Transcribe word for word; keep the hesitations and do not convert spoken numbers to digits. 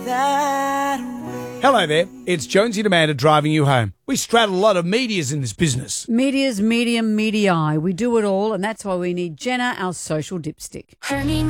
that way. Hello there, it's Jonesy and Amanda driving you home. We straddle a lot of medias in this business. Media's medium, medii. We do it all, and that's why we need Jenna, our social dipstick. Honey,